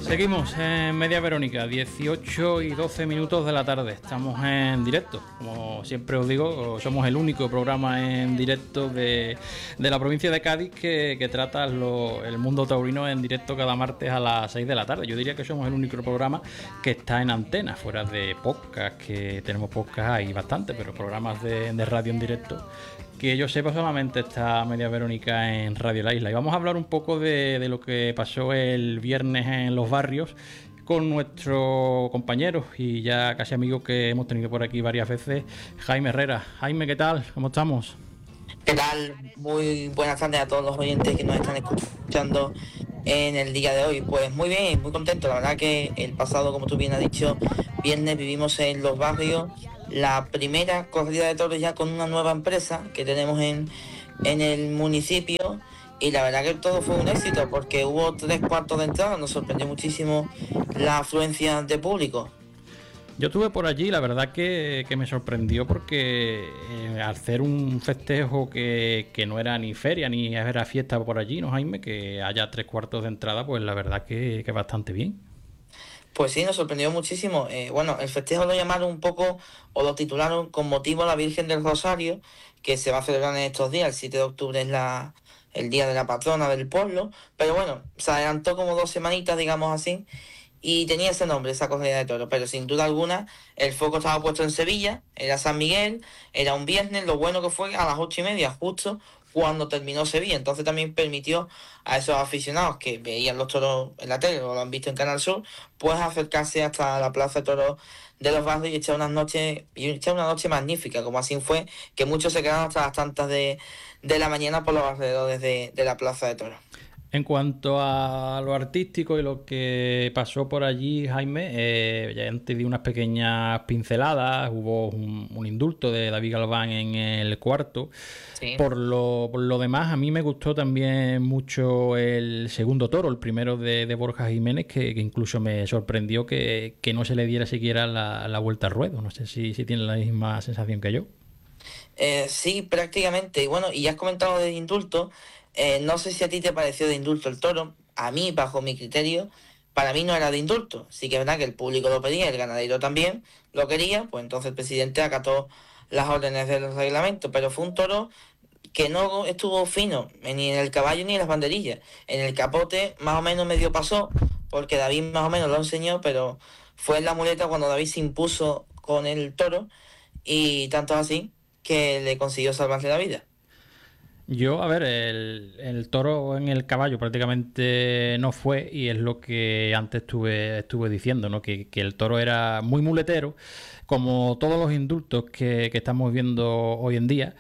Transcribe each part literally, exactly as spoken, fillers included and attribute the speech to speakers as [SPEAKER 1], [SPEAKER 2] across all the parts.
[SPEAKER 1] Seguimos en Media Verónica, dieciocho y doce minutos de la tarde. Estamos en directo, como siempre os digo, somos el único programa en directo de, de la provincia de Cádiz que, que trata lo, el mundo taurino en directo cada martes a las seis de la tarde. Yo diría que somos el único programa que está en antena, fuera de podcast, que tenemos podcast hay bastante, pero programas de, de radio en directo que yo sepa solamente está Media Verónica en Radio La Isla. Y vamos a hablar un poco de, de lo que pasó el viernes en los barrios con nuestro compañero y ya casi amigo que hemos tenido por aquí varias veces, Jaime Herrera. Jaime, ¿qué tal? ¿Cómo estamos?
[SPEAKER 2] ¿Qué tal? Muy buenas tardes a todos los oyentes que nos están escuchando en el día de hoy. Pues muy bien, muy contento. La verdad que el pasado, como tú bien has dicho, viernes vivimos en los barrios la primera corrida de toros ya con una nueva empresa que tenemos en, en el municipio, y la verdad que todo fue un éxito porque hubo tres cuartos de entrada. Nos sorprendió muchísimo la afluencia de público.
[SPEAKER 1] Yo estuve por allí, la verdad que, que me sorprendió porque eh, al hacer un festejo que, que no era ni feria ni era fiesta por allí, ¿no, Jaime? Que haya tres cuartos de entrada, pues la verdad que, que bastante bien.
[SPEAKER 2] Pues sí, nos sorprendió muchísimo. Eh, bueno, el festejo lo llamaron un poco, o lo titularon con motivo a la Virgen del Rosario, que se va a celebrar en estos días. El siete de octubre es la, el día de la patrona del pueblo, pero bueno, se adelantó como dos semanitas, digamos así, y tenía ese nombre, esa corrida de toros. Pero sin duda alguna, el foco estaba puesto en Sevilla, era San Miguel, era un viernes. Lo bueno que fue a las ocho y media, justo cuando terminó Sevilla. Entonces también permitió a esos aficionados que veían los toros en la tele o lo han visto en Canal Sur, pues acercarse hasta la Plaza de Toros de los Barrios y echar unas noches, y echar una noche magnífica, como así fue, que muchos se quedaron hasta las tantas de, de la mañana por los alrededores de, de la Plaza de Toros.
[SPEAKER 1] En cuanto a lo artístico y lo que pasó por allí, Jaime, eh, ya antes di unas pequeñas pinceladas. Hubo un, un indulto de David Galván en el cuarto. Sí. Por lo, por lo demás, a mí me gustó también mucho el segundo toro, el primero de, de Borja Jiménez, que, que incluso me sorprendió que, que no se le diera siquiera la, la vuelta al ruedo. No sé si, si tiene la misma sensación que yo.
[SPEAKER 2] Eh, sí, prácticamente. Y bueno, y ya has comentado del indulto. Eh, no sé si a ti te pareció de indulto el toro. A mí, bajo mi criterio, para mí no era de indulto. Sí que es verdad que el público lo pedía, el ganadero también lo quería, pues entonces el presidente acató las órdenes del reglamento. Pero fue un toro que no estuvo fino, ni en el caballo ni en las banderillas. En el capote más o menos medio pasó, porque David más o menos lo enseñó, pero fue en la muleta cuando David se impuso con el toro, y tanto así que le consiguió salvarle la vida.
[SPEAKER 1] Yo, a ver, el, el toro en el caballo prácticamente no fue, y es lo que antes estuve, estuve diciendo, ¿no? Que, que el toro era muy muletero, como todos los indultos que, que estamos viendo hoy en día.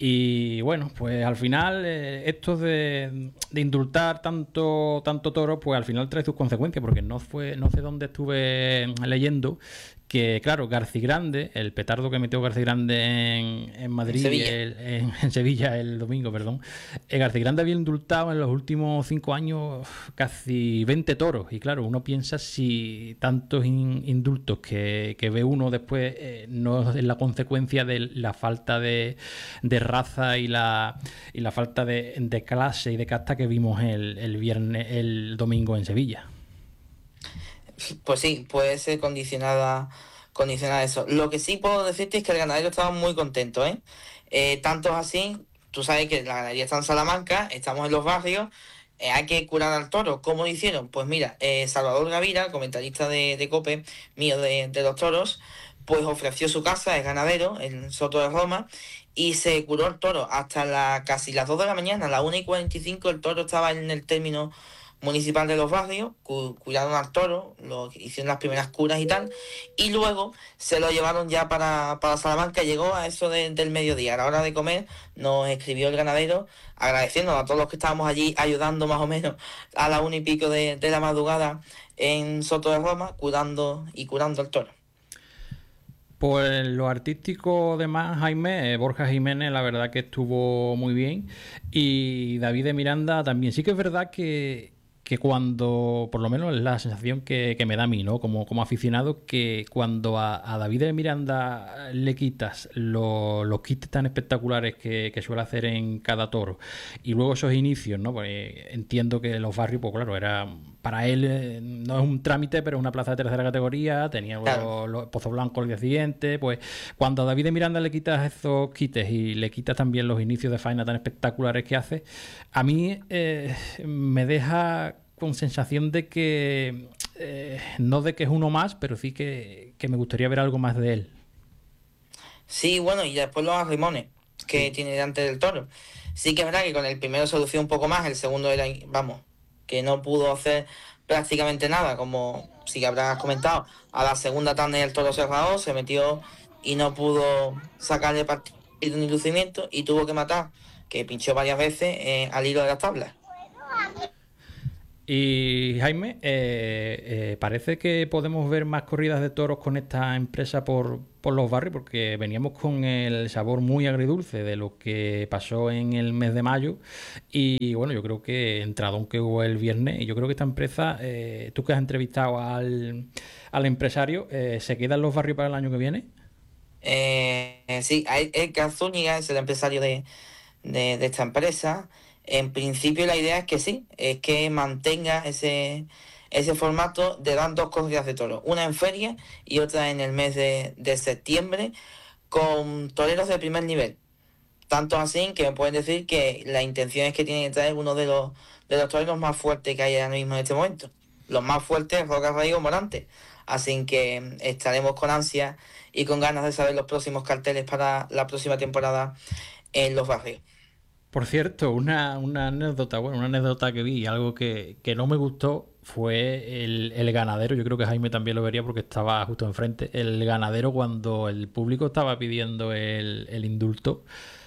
[SPEAKER 1] Y bueno, pues al final eh, esto de, de indultar tanto tanto toro, pues al final trae sus consecuencias, porque no fue no sé dónde estuve leyendo que, claro, Garcigrande, el petardo que metió Garcigrande en, en Madrid, en Sevilla. El, en, en Sevilla el domingo, perdón, eh, Garcigrande había indultado en los últimos cinco años casi veinte toros, y claro, uno piensa si tantos in, indultos que, que ve uno después eh, no es la consecuencia de la falta de, de raza y la, y la falta de, de clase y de casta que vimos el, el viernes, el domingo en Sevilla.
[SPEAKER 2] Pues sí, puede ser condicionada, condicionada a eso. Lo que sí puedo decirte es que el ganadero estaba muy contento, ¿eh? Eh, tanto es así, tú sabes que la ganadería está en Salamanca, estamos en los barrios, eh, hay que curar al toro. ¿Cómo lo hicieron? Pues mira, eh, Salvador Gavira, comentarista de, de COPE, mío de, de los toros, pues ofreció su casa, es ganadero, en Soto de Roma, y se curó el toro hasta la, casi las dos de la mañana, a las una y cuarenta y cinco el toro estaba en el término municipal de los barrios, cu cuidaron al toro, lo hicieron las primeras curas y tal, y luego se lo llevaron ya para, para Salamanca. Llegó a eso de, del mediodía, a la hora de comer, nos escribió el ganadero agradeciendo a todos los que estábamos allí ayudando más o menos a la una y pico de, de la madrugada en Soto de Roma, cuidando y curando el toro.
[SPEAKER 1] Pues lo artístico de más, Jaime, eh, Borja Jiménez, la verdad que estuvo muy bien, y David de Miranda también. Sí que es verdad que que cuando, por lo menos es la sensación que, que me da a mí, ¿no? Como, como aficionado, que cuando a, a David de Miranda le quitas lo, los kits tan espectaculares que, que suele hacer en cada toro, y luego esos inicios, ¿no? Pues entiendo que los barrios, pues claro, era para él eh, no es un trámite, pero es una plaza de tercera categoría, tenía
[SPEAKER 2] Claro.
[SPEAKER 1] los, los Pozos Blancos el día siguiente, pues cuando a David de Miranda le quitas esos quites y le quitas también los inicios de faena tan espectaculares que hace, a mí eh, me deja con sensación de que, eh, no de que es uno más, pero sí que, que me gustaría ver algo más de él.
[SPEAKER 2] Sí, bueno, y después los arrimones que
[SPEAKER 1] Sí.
[SPEAKER 2] tiene delante del toro. Sí que es verdad que con el primero se lució un poco más, el segundo era, vamos, que no pudo hacer prácticamente nada, como sí que habrás comentado. A la segunda tanda el toro cerrado se metió y no pudo sacarle partido ni lucimiento y tuvo que matar, que pinchó varias veces eh, al hilo de las tablas.
[SPEAKER 1] Y Jaime, eh, eh, parece que podemos ver más corridas de toros con esta empresa por, por los barrios, porque veníamos con el sabor muy agridulce de lo que pasó en el mes de mayo. Y bueno, yo creo que entradón que hubo el viernes, y yo creo que esta empresa, eh, tú que has entrevistado al, al empresario, eh, ¿se queda en los barrios para el año que viene?
[SPEAKER 2] Eh, sí, Edgar Zúñiga es el empresario de, de, de esta empresa. En principio la idea es que sí, es que mantenga ese, ese formato de dar dos corridas de toro, una en feria y otra en el mes de, de septiembre, con toreros de primer nivel. Tanto así que me pueden decir que la intención es que tienen que traer uno de los, de los toreros más fuertes que hay ahora mismo en este momento. Los más fuertes, Roca Raigo Morante. Así que estaremos con ansia y con ganas de saber los próximos carteles para la próxima temporada en los barrios.
[SPEAKER 1] Por cierto, una, una anécdota, bueno, una anécdota que vi, algo que, que no me gustó fue el, el ganadero. Yo creo que Jaime también lo vería porque estaba justo enfrente. El ganadero, cuando el público estaba pidiendo el, el indulto,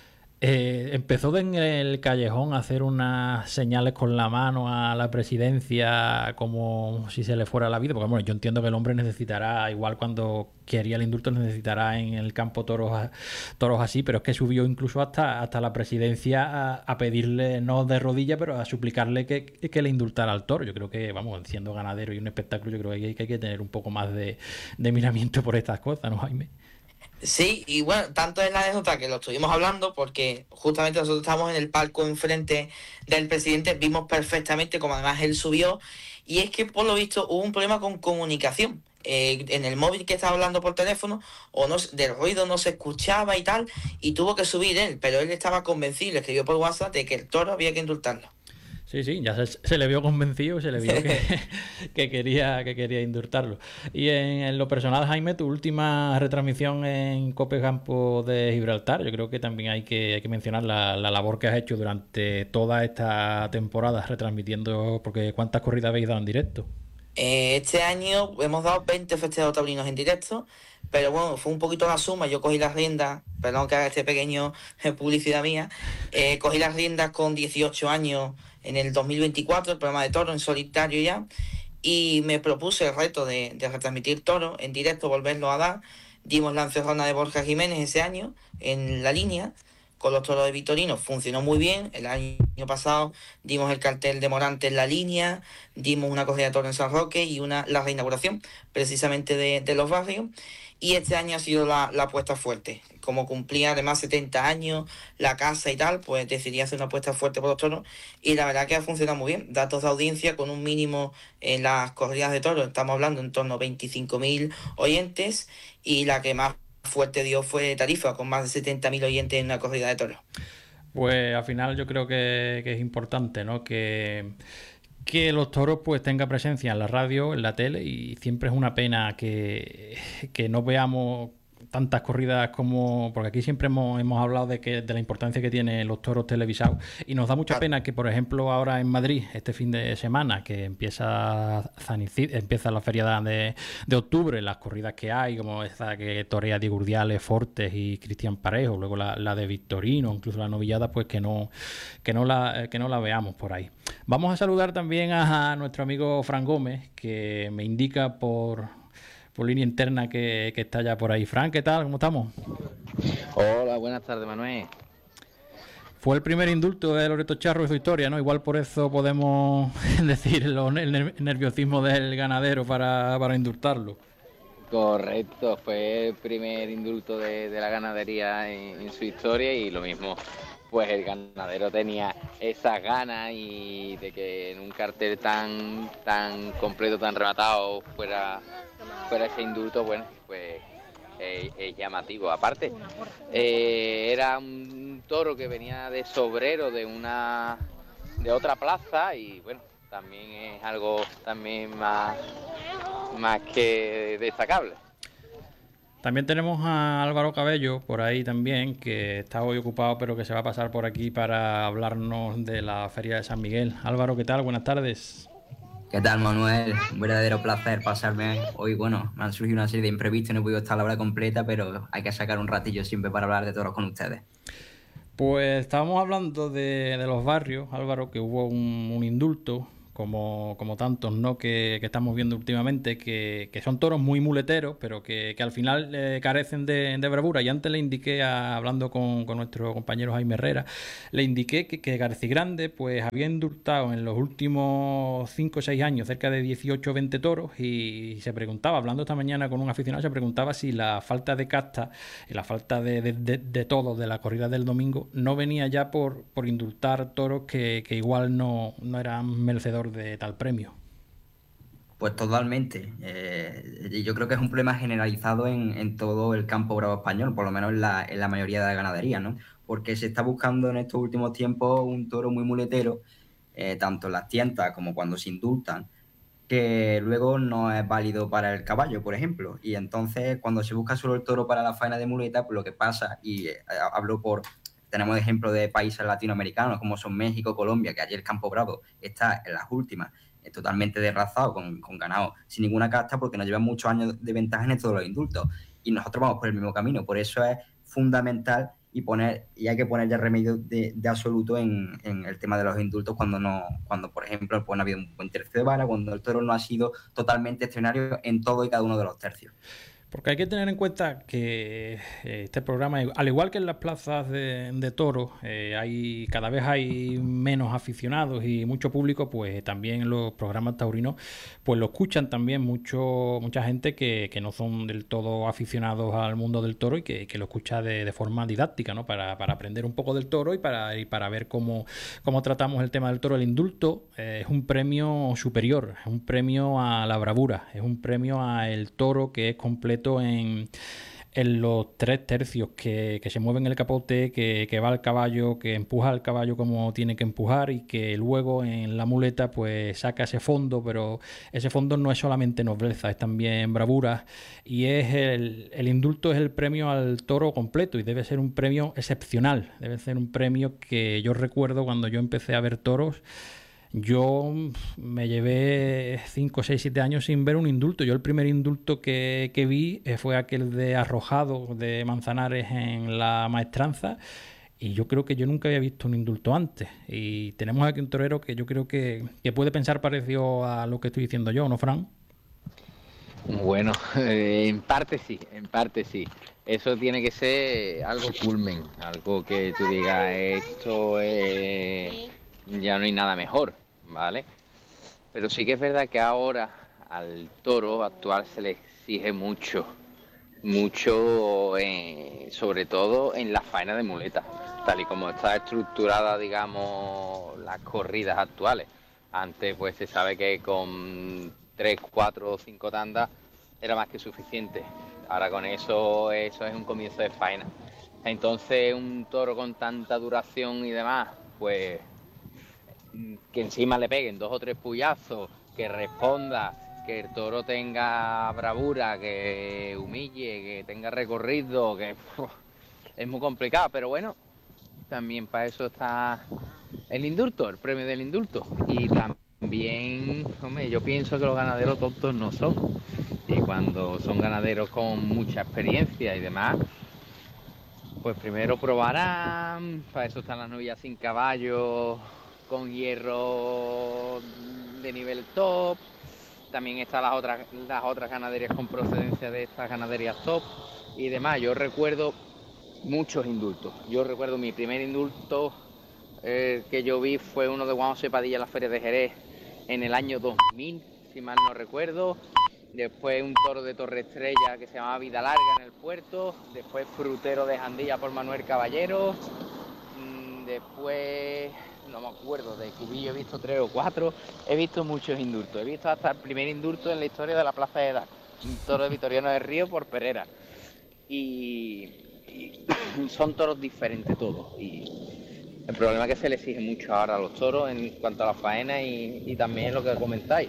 [SPEAKER 1] eh, empezó en el callejón a hacer unas señales con la mano a la presidencia como si se le fuera la vida, porque bueno, yo entiendo que el hombre necesitará, igual cuando quería el indulto, necesitará en el campo toros, a- toros así, pero es que subió incluso hasta, hasta la presidencia a, a pedirle, no de rodillas, pero a suplicarle que, que le indultara al toro. Yo creo que, vamos, siendo ganadero y un espectáculo, yo creo que hay que, hay que tener un poco más de, de miramiento por estas cosas, ¿no, Jaime?
[SPEAKER 2] Sí, y bueno, tanto es la anécdota que lo estuvimos hablando porque justamente nosotros estábamos en el palco enfrente del presidente, vimos perfectamente como además él subió y es que por lo visto hubo un problema con comunicación. Eh, en el móvil que estaba hablando por teléfono o no, se- del ruido no se escuchaba y tal y tuvo que subir él, pero él estaba convencido, le escribió por WhatsApp de que el toro había que indultarlo.
[SPEAKER 1] Sí, sí, ya se, se le vio convencido, se le vio que, que quería, que quería indultarlo. Y en, en lo personal, Jaime, tu última retransmisión en Cope Campo de Gibraltar, yo creo que también hay que, hay que mencionar la, la labor que has hecho durante toda esta temporada retransmitiendo, porque ¿cuántas corridas habéis dado en directo?
[SPEAKER 2] Eh, este año hemos dado veinte festejos taurinos en directo, pero bueno, fue un poquito la suma. Yo cogí las riendas, perdón que haga este pequeño eh, publicidad mía, eh, cogí las riendas con dieciocho años en el dos mil veinticuatro, el programa de toro en solitario ya, y me propuse el reto de, de retransmitir toro en directo, volverlo a dar. Dimos la encerrona de Borja Jiménez ese año en la línea con los toros de Vitorino, funcionó muy bien. El año pasado dimos el cartel de Morante en la línea, dimos una corrida de toro en San Roque y una, la reinauguración precisamente de, de los barrios. Y este año ha sido la, la apuesta fuerte. Como cumplía además setenta años la casa y tal, pues decidí hacer una apuesta fuerte por los toros y la verdad que ha funcionado muy bien. Datos de audiencia con un mínimo en las corridas de toros, estamos hablando en torno a veinticinco mil oyentes y la que más fuerte dio fue Tarifa, con más de setenta mil oyentes en una corrida de toros.
[SPEAKER 1] Pues al final yo creo que, que es importante, ¿no? Que, que los toros pues tengan presencia en la radio, en la tele, y siempre es una pena que, que no veamos tantas corridas como, porque aquí siempre hemos, hemos hablado de que de la importancia que tienen los toros televisados, y nos da mucha
[SPEAKER 2] Claro.
[SPEAKER 1] pena que, por ejemplo, ahora en Madrid, este fin de semana, que empieza San Isidro, empieza la feria de, de octubre, las corridas que hay, como esta que torea Diego Urdiales, Fortes y Cristian Parejo, luego la, la de Victorino, incluso la novillada, pues que no, que no la, que no la veamos por ahí. Vamos a saludar también a, a nuestro amigo Fran Gómez, que me indica por, por línea interna que, que está ya por ahí. Fran, ¿qué tal? ¿Cómo estamos?
[SPEAKER 3] Hola, buenas tardes, Manuel.
[SPEAKER 1] Fue el primer indulto de Loreto Charro de su historia, ¿no? Igual por eso podemos decir lo- el ner- nerviosismo del ganadero para, para indultarlo.
[SPEAKER 3] Correcto, fue el primer indulto de, de la ganadería en, en su historia y lo mismo, pues el ganadero tenía esas ganas y de que en un cartel tan tan completo, tan rematado fuera, fuera ese indulto, bueno, pues es, es llamativo. Aparte, eh, era un toro que venía de sobrero de una de otra plaza y bueno, también es algo también más, más que destacable.
[SPEAKER 1] También tenemos a Álvaro Cabello por ahí también, que está hoy ocupado, pero que se va a pasar por aquí para hablarnos de la Feria de San Miguel. Álvaro, ¿qué tal? Buenas tardes.
[SPEAKER 4] ¿Qué tal, Manuel? Un verdadero placer pasarme hoy. Bueno, me han surgido una serie de imprevistos, no he podido estar a la hora completa, pero hay que sacar un ratillo siempre para hablar de toros con ustedes.
[SPEAKER 1] Pues estábamos hablando de, de los barrios, Álvaro, que hubo un, un indulto, como, como tantos, ¿no? Que, que estamos viendo últimamente, que, que son toros muy muleteros, pero que, que al final eh, carecen de, de bravura. Y antes le indiqué, a, hablando con, con nuestro compañero Jaime Herrera, le indiqué que, que Garcigrande pues había indultado en los últimos cinco o seis años cerca de dieciocho o veinte toros, y se preguntaba, hablando esta mañana con un aficionado, se preguntaba si la falta de casta y la falta de, de, de, de todo de la corrida del domingo no venía ya por, por indultar toros que, que igual no, no eran merecedores de tal premio.
[SPEAKER 4] Pues totalmente. Eh, yo creo que es un problema generalizado en, en todo el campo bravo español, por lo menos en la, en la mayoría de la ganadería, ¿no? Porque se está buscando en estos últimos tiempos un toro muy muletero, eh, tanto en las tientas como cuando se indultan, que luego no es válido para el caballo, por ejemplo. Y entonces, cuando se busca solo el toro para la faena de muleta, pues lo que pasa, y eh, hablo por... Tenemos ejemplos de países latinoamericanos como son México, Colombia, que allí el campo bravo está en las últimas, eh, totalmente desrazado, con, con ganado sin ninguna casta, porque nos llevan muchos años de ventaja en todos los indultos. Y nosotros vamos por el mismo camino. Por eso es fundamental y poner y hay que poner ya remedio de, de absoluto en, en el tema de los indultos cuando no cuando por ejemplo pues no ha habido un buen tercio de vara, cuando el toro no ha sido totalmente extraordinario en todo y cada uno de los tercios.
[SPEAKER 1] Porque hay que tener en cuenta que este programa, al igual que en las plazas de, de toros, eh, hay cada vez hay menos aficionados y mucho público, pues también los programas taurinos pues lo escuchan también mucho mucha gente que, que no son del todo aficionados al mundo del toro y que, que lo escucha de, de forma didáctica, ¿no? Para, para aprender un poco del toro y para, y para ver cómo, cómo tratamos el tema del toro. El indulto eh, es un premio superior, es un premio a la bravura, es un premio al toro que es completo En, en los tres tercios, que, que se mueve en el capote, que, que va al caballo, que empuja al caballo como tiene que empujar y que luego en la muleta pues saca ese fondo, pero ese fondo no es solamente nobleza, es también bravura, y es el, el indulto es el premio al toro completo y debe ser un premio excepcional, debe ser un premio que yo recuerdo cuando yo empecé a ver toros. Yo me llevé cinco, seis, siete años sin ver un indulto. Yo el primer indulto que, que vi fue aquel de Arrojado de Manzanares en la Maestranza, y yo creo que yo nunca había visto un indulto antes. Y tenemos aquí un torero que yo creo que, que puede pensar parecido a lo que estoy diciendo yo, ¿no, Fran?
[SPEAKER 3] Bueno, eh, en parte sí, en parte sí. Eso tiene que ser algo culmen, algo que tú digas, esto es... ya no hay nada mejor, ¿vale? Pero sí que es verdad que ahora al toro actual se le exige mucho, mucho, eh, sobre todo en la faena de muleta, tal y como está estructurada, digamos, las corridas actuales. Antes pues se sabe que con tres, cuatro o cinco tandas era más que suficiente. Ahora con eso, eso es un comienzo de faena. Entonces un toro con tanta duración y demás, pues... que encima le peguen dos o tres puyazos, que responda, que el toro tenga bravura, que humille, que tenga recorrido, que uf, es muy complicado, pero bueno, también para eso está el indulto, el premio del indulto. Y también, hombre, yo pienso que los ganaderos tontos no son, y cuando son ganaderos con mucha experiencia y demás, pues primero probarán, para eso están las novillas sin caballo, con hierro de nivel top. También están las otras, las otras ganaderías con procedencia de estas ganaderías top y demás. Yo recuerdo muchos indultos. Yo recuerdo mi primer indulto eh, que yo vi fue uno de Juan José Padilla en la Feria de Jerez en el año dos mil, si mal no recuerdo. Después un toro de Torre Estrella que se llamaba Vida Larga en el puerto. Después Frutero de Jandilla por Manuel Caballero. Después, no me acuerdo, de Cubillo he visto tres o cuatro, he visto muchos indultos, he visto hasta el primer indulto en la historia de la Plaza de Edad, un toro de Vitoriano del Río por Perera. Y, y son toros diferentes todos. Y el problema es que se le exige mucho ahora a los toros en cuanto a la faena y, y también lo que comentáis,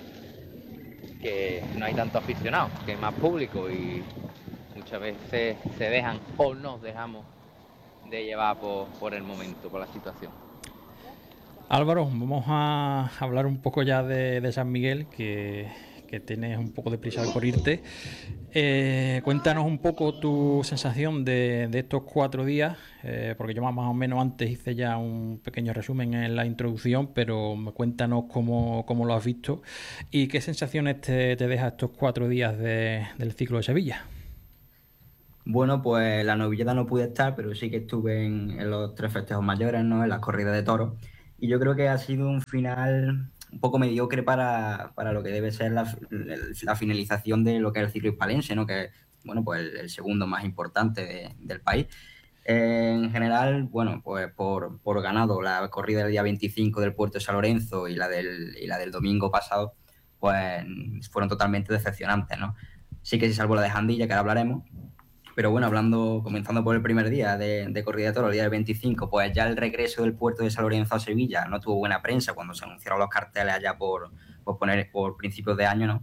[SPEAKER 3] que no hay tanto aficionado, que hay más público y muchas veces se dejan o nos dejamos de llevar por, por el momento, por la situación.
[SPEAKER 1] Álvaro, vamos a hablar un poco ya de, de San Miguel, que, que tienes un poco de prisa por irte. Eh, cuéntanos un poco tu sensación de, de estos cuatro días, eh, porque yo más, más o menos antes hice ya un pequeño resumen en la introducción, pero cuéntanos cómo, cómo lo has visto y qué sensaciones te, te deja estos cuatro días de, del ciclo de Sevilla.
[SPEAKER 4] Bueno, pues la novillada no pude estar, pero sí que estuve en, en los tres festejos mayores, ¿no? En las corridas de toros. Y yo creo que ha sido un final un poco mediocre para, para lo que debe ser la, la finalización de lo que es el ciclo hispalense, ¿no? Que es, bueno, pues el, el segundo más importante de, del país. Eh, en general, bueno, pues por, por ganado la corrida del día veinticinco del Puerto de San Lorenzo y la del, y la del domingo pasado, pues fueron totalmente decepcionantes, ¿no? Sí que se salvó la de Jandilla, que ahora hablaremos. Pero bueno, hablando, comenzando por el primer día de, de corrida de toros, el día del veinticinco, pues ya el regreso del Puerto de San Lorenzo a Sevilla no tuvo buena prensa cuando se anunciaron los carteles allá por, por poner por principios de año, ¿no?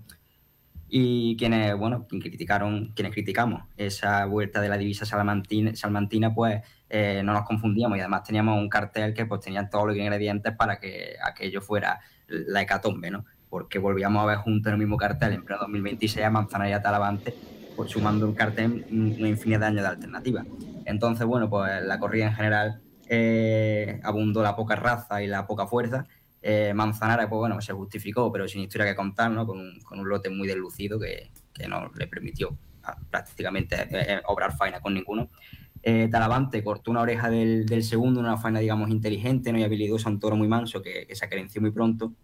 [SPEAKER 4] Y quienes, bueno, quienes criticaron, quienes criticamos esa vuelta de la divisa salmantina, salmantina pues eh, no nos confundíamos y además teníamos un cartel que pues tenía todos los ingredientes para que aquello fuera la hecatombe, ¿no? Porque volvíamos a ver juntos en el mismo cartel en pleno dos mil veintiséis a Manzanares y a Talavante, pues sumando un cartel una infinidad de años de alternativas. Entonces, bueno, pues la corrida en general eh, abundó la poca raza y la poca fuerza. Eh, Manzanares, pues bueno, se justificó, pero sin historia que contar, ¿no? Con un, con un lote muy deslucido que, que no le permitió a, prácticamente eh, obrar faena con ninguno. Eh, Talavante cortó una oreja del, del segundo, una faena, digamos, inteligente, ¿no? Y habilidosa, un toro muy manso que, que se acerenció muy pronto.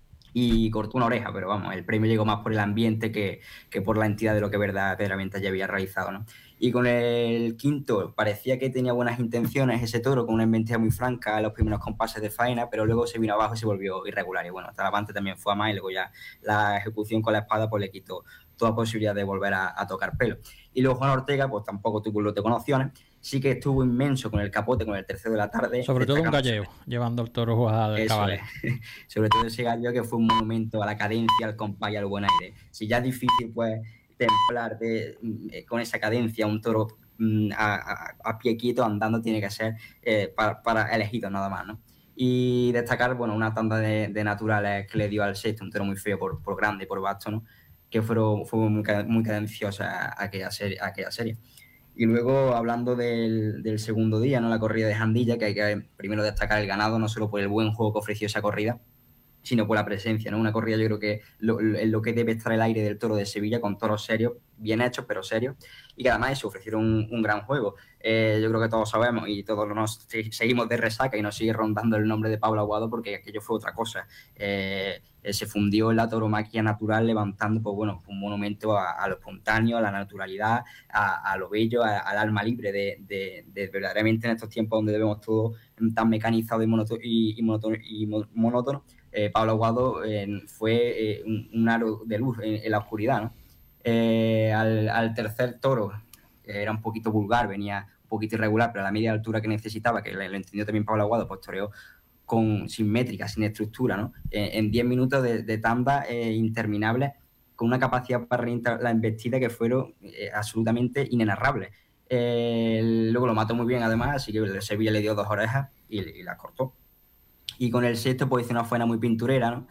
[SPEAKER 4] Y cortó una oreja, pero vamos, el premio llegó más por el ambiente que, que por la entidad de lo que verdaderamente ya había realizado, ¿no? Y con el quinto parecía que tenía buenas intenciones ese toro, con una embestida muy franca en los primeros compases de faena, pero luego se vino abajo y se volvió irregular. Y bueno, Talavante también fue a más y luego ya la ejecución con la espada pues le quitó toda posibilidad de volver a, a tocar pelo. Y luego Juan Ortega pues tampoco tuvo un lote con opciones. Sí que estuvo inmenso con el capote, con el tercero de la tarde.
[SPEAKER 1] Sobre todo un gallego, llevando el toro al caballo.
[SPEAKER 4] Es. Sobre todo ese gallo que fue un monumento a la cadencia, al compás y al buen aire. Si ya es difícil, pues, templar de, con esa cadencia un toro a, a, a pie quieto, andando, tiene que ser eh, para, para elegido nada más, ¿no? Y destacar, bueno, una tanda de, de naturales que le dio al sexto, un toro muy feo por, por grande y por vasto, ¿no? Que fueron, fue muy, muy cadenciosa aquella serie. Aquella serie. Y luego, hablando del, del segundo día, ¿no? La corrida de Jandilla, que hay que primero destacar el ganado, no solo por el buen juego que ofreció esa corrida, sino por la presencia, ¿no? Una corrida, yo creo que lo, lo que debe estar el aire del toro de Sevilla, con toros serios, bien hechos, pero serios, y que además eso, ofrecieron un, un gran juego. Eh, yo creo que todos sabemos y todos nos seguimos de resaca y nos sigue rondando el nombre de Pablo Aguado, porque aquello fue otra cosa. Eh, se fundió en la tauromaquia natural, levantando, pues bueno, un monumento a, a lo espontáneo, a la naturalidad, a, a lo bello, a, al alma libre de, de, de verdaderamente en estos tiempos donde debemos todo tan mecanizado y monótono, y, y monótono, y monótono eh, Pablo Aguado eh, fue eh, un, un aro de luz en, en la oscuridad, ¿no? Eh, al, al tercer toro, que era un poquito vulgar, venía un poquito irregular, pero a la media altura que necesitaba, que lo entendió también Pablo Aguado, pues toreó con, sin métrica, sin estructura, ¿no? Eh, en diez minutos de, de tanda eh, interminables, con una capacidad para reventar la embestida que fueron eh, absolutamente inenarrables. Eh, luego lo mató muy bien, además, así que el Sevilla le dio dos orejas y, y las cortó. Y con el sexto, pues hizo una faena muy pinturera, ¿no?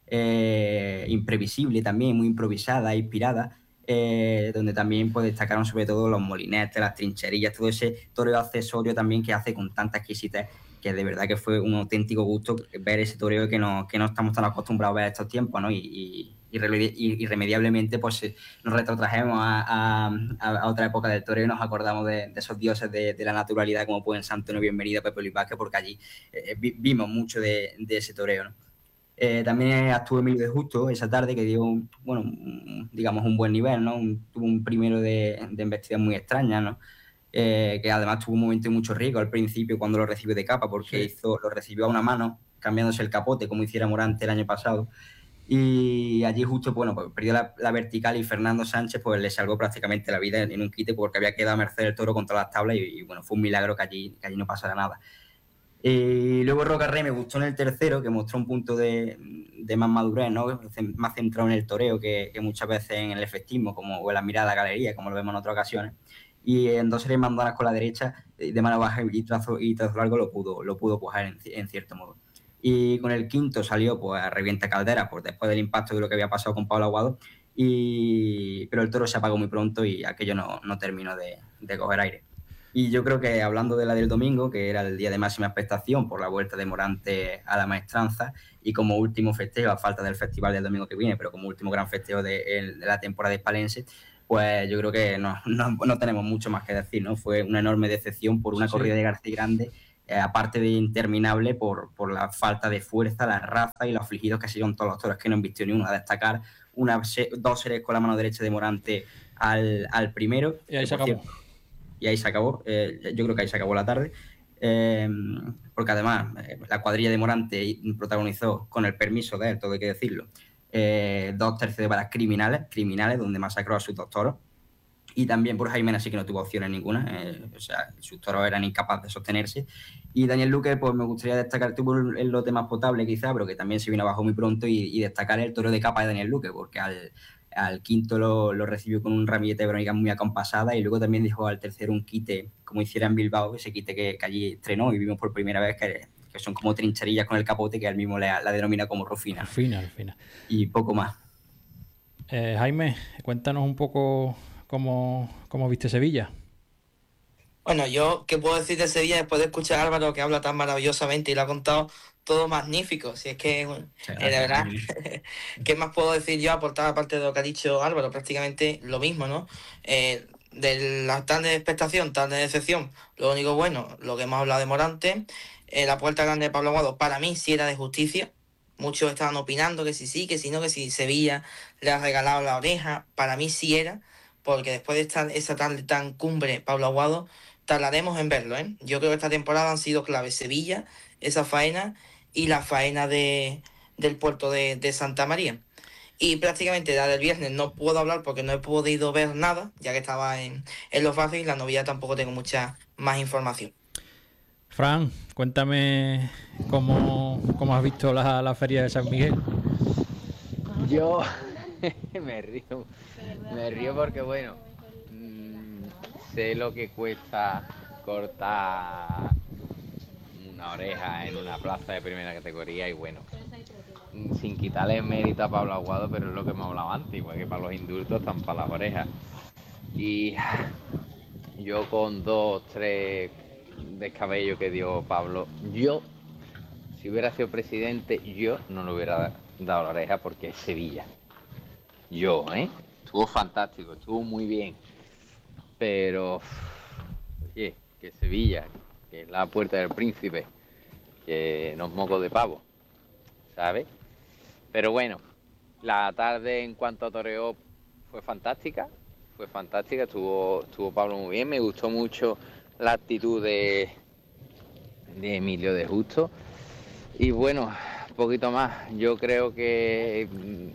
[SPEAKER 4] Eh, imprevisible también, muy improvisada, inspirada, eh, donde también pues, destacaron sobre todo los molinetes, las trincherillas, todo ese toreo accesorio también que hace con tanta exquisitez, que de verdad que fue un auténtico gusto ver ese toreo que no, que no estamos tan acostumbrados a ver estos tiempos, ¿no? Y, y, y irremediablemente pues nos retrotrajemos a, a, a otra época del toreo y nos acordamos de, de esos dioses de, de la naturalidad como pueden ser Antonio Bienvenido, Pepe Luis Vázquez, porque allí eh, vimos mucho de, de ese toreo, ¿no? Eh, también actuó Emilio de Justo esa tarde, que dio, bueno, un, digamos, un buen nivel, ¿no? Un, tuvo un primero de, de embestida muy extraña, ¿no? eh, que además tuvo un momento de mucho riesgo al principio cuando lo recibió de capa, porque sí. hizo, lo recibió a una mano, cambiándose el capote, como hiciera Morante el año pasado. Y allí justo, bueno, pues perdió la, la vertical y Fernando Sánchez pues le salvó prácticamente la vida en, en un quite porque había quedado a merced del Toro contra las tablas y, y bueno, fue un milagro que allí, que allí no pasara nada. Y luego Roca Rey me gustó en el tercero, que mostró un punto de, de más madurez, ¿no? Más centrado en el toreo que, que muchas veces en el efectismo como, o en la mirada a galería, como lo vemos en otras ocasiones. Y en dos series mandanas con la derecha, de mano baja y trazo, y trazo largo, lo pudo, lo pudo cuajar en, en cierto modo. Y con el quinto salió pues a revienta caldera pues, después del impacto de lo que había pasado con Pablo Aguado, y... pero el toro se apagó muy pronto y aquello no, no terminó de, de coger aire. Y yo creo que hablando de la del domingo, que era el día de máxima expectación por la vuelta de Morante a la maestranza y como último festejo, a falta del festival del domingo que viene, pero como último gran festejo de, de la temporada hispalense, pues yo creo que no, no, no tenemos mucho más que decir, ¿no? Fue una enorme decepción por una sí. corrida de García Grande, eh, aparte de interminable por, por la falta de fuerza, la raza y los afligidos que siguieron todos los toros, que no han visto ni uno. A destacar una, dos series con la mano derecha de Morante al, al primero.
[SPEAKER 1] Y ahí se acabó.
[SPEAKER 4] Cierto, y ahí se acabó, eh, yo creo que ahí se acabó la tarde, eh, porque además eh, la cuadrilla de Morante protagonizó, con el permiso de él, todo hay que decirlo, eh, dos tercios de balas criminales, criminales, donde masacró a sus dos toros, y también por Jaime así que no tuvo opciones ninguna, eh, o sea, sus toros eran incapaces de sostenerse, y Daniel Luque, pues me gustaría destacar, tuvo el lote más potable quizá, pero que también se vino abajo muy pronto, y, y destacar el toro de capa de Daniel Luque, porque al Al quinto lo, lo recibió con un ramillete de brónica muy acompasada y luego también dejó al tercero un quite, como hiciera en Bilbao, ese quite que, que allí estrenó y vimos por primera vez, que, que son como trincherillas con el capote, que él mismo la, la denomina como rufina.
[SPEAKER 1] Rufina, rufina.
[SPEAKER 4] Y poco más.
[SPEAKER 1] Eh, Jaime, cuéntanos un poco cómo, cómo viste Sevilla.
[SPEAKER 2] Bueno, yo, ¿qué puedo decir de Sevilla después de escuchar a Álvaro, que habla tan maravillosamente y lo ha contado todo magnífico? Si es que, bueno, eh, de verdad, ¿qué más puedo decir yo? Aportar aparte de lo que ha dicho Álvaro, prácticamente lo mismo, ¿no? Eh, de la tan de expectación, tan de decepción, lo único bueno, lo que hemos hablado de Morante, eh, la puerta grande de Pablo Aguado, para mí sí era de justicia. Muchos estaban opinando que si sí, que si no, que si Sevilla le ha regalado la oreja. Para mí sí era, porque después de esta, esa tarde tan cumbre, Pablo Aguado, tardaremos en verlo, ¿eh? Yo creo que esta temporada han sido clave Sevilla, esa faena, y la faena de, del puerto de, de Santa María. Y prácticamente la del viernes no puedo hablar porque no he podido ver nada, ya que estaba en, en los bares, y la novia tampoco tengo mucha más información.
[SPEAKER 1] Fran, cuéntame cómo, cómo has visto la, la feria de San Miguel.
[SPEAKER 3] Yo me río, me río porque bueno, sé lo que cuesta cortar una oreja en una plaza de primera categoría y bueno, sin quitarle mérito a Pablo Aguado, pero es lo que hemos hablado antes, igual que para los indultos están para las orejas. Y yo con dos, tres descabellos que dio Pablo, yo, si hubiera sido presidente, yo no le hubiera dado la oreja porque es Sevilla. Yo, ¿eh? Estuvo fantástico, estuvo muy bien. Pero, oye, que Sevilla, que es la puerta del príncipe, que no es moco de pavo, ¿sabes? Pero bueno, la tarde en cuanto a toreo fue fantástica, fue fantástica, estuvo, estuvo Pablo muy bien, me gustó mucho la actitud de, de Emilio de Justo. Y bueno, un poquito más, yo creo que